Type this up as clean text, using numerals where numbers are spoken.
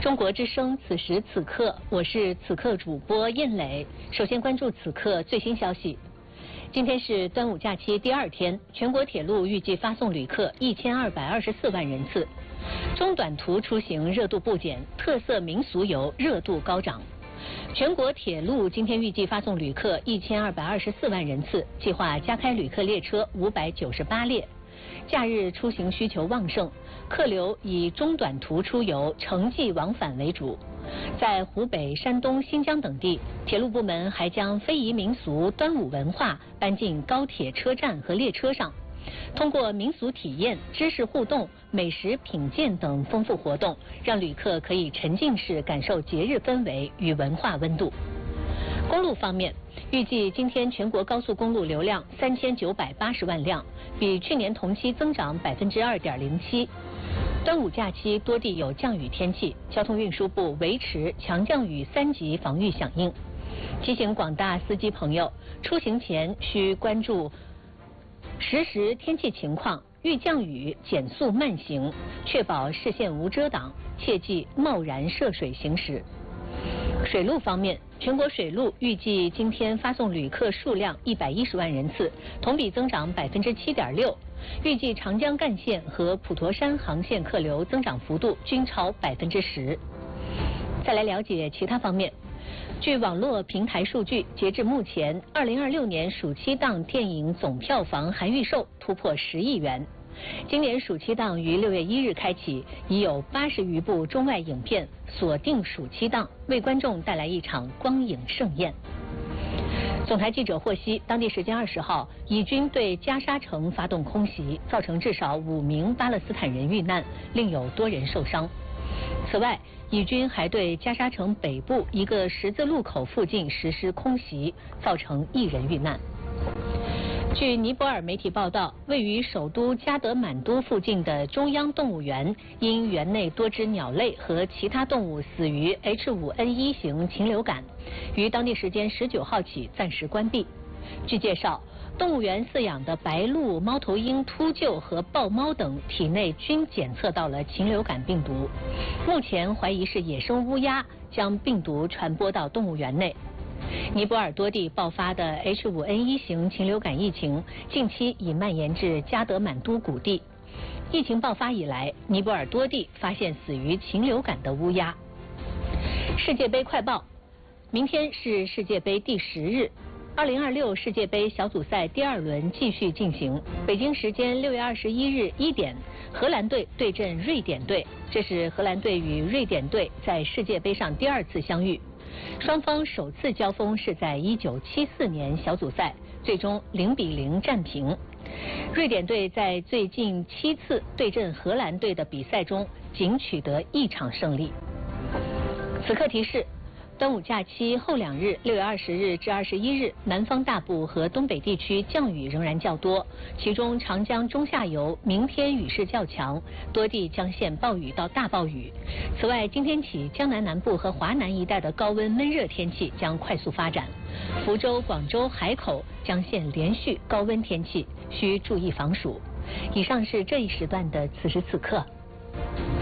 中国之声，此时此刻，我是此刻主播燕磊。首先关注此刻最新消息。今天是端午假期第2天，全国铁路预计发送旅客1224万人次。中短途出行热度不减，特色民俗游热度高涨。全国铁路今天预计发送旅客1224万人次，计划加开旅客列车598列。假日出行需求旺盛，客流以中短途出游、城际往返为主。在湖北、山东、新疆等地，铁路部门还将非遗民俗、端午文化搬进高铁车站和列车上，通过民俗体验、知识互动、美食品鉴等丰富活动，让旅客可以沉浸式感受节日氛围与文化温度。公路方面，预计今天全国高速公路流量3980万辆，比去年同期增长2.07%。端午假期多地有降雨天气，交通运输部维持强降雨3级防御响应，提醒广大司机朋友，出行前需关注实时天气情况，遇降雨减速慢行，确保视线无遮挡，切忌贸然涉水行驶。水路方面，全国水路预计今天发送旅客数量110万人次，同比增长7.6%。预计长江干线和普陀山航线客流增长幅度均超10%。再来了解其他方面。据网络平台数据，截至目前，2026年暑期档电影总票房含预售突破10亿元。今年暑期档于6月1日开启，已有80余部中外影片锁定暑期档，为观众带来一场光影盛宴。总台记者获悉，当地时间20号，以军对加沙城发动空袭，造成至少5名巴勒斯坦人遇难，另有多人受伤。此外，以军还对加沙城北部一个十字路口附近实施空袭，造成1人遇难。据尼泊尔媒体报道，位于首都加德满都附近的中央动物园，因园内多只鸟类和其他动物死于 H5N1 型禽流感，于当地时间19号起暂时关闭。据介绍，动物园饲养的白鹭、猫头鹰、秃鹫和豹猫等体内均检测到了禽流感病毒，目前怀疑是野生乌鸦将病毒传播到动物园内。尼泊尔多地爆发的 H5N1 型禽流感疫情，近期已蔓延至加德满都谷地。疫情爆发以来，尼泊尔多地发现死于禽流感的乌鸦。世界杯快报，明天是世界杯第10日。2026世界杯小组赛第2轮继续进行，北京时间6月21日1点，荷兰队对阵瑞典队，这是荷兰队与瑞典队在世界杯上第2次相遇。双方首次交锋是在1974年小组赛，最终0-0战平。瑞典队在最近7次对阵荷兰队的比赛中，仅取得1场胜利。此刻提示，端午假期后2日，6月20日至21日，南方大部和东北地区降雨仍然较多，其中长江中下游明天雨势较强，多地将现暴雨到大暴雨。此外，今天起，江南南部和华南一带的高温闷热天气将快速发展，福州、广州、海口将现连续高温天气，需注意防暑。以上是这一时段的此时此刻。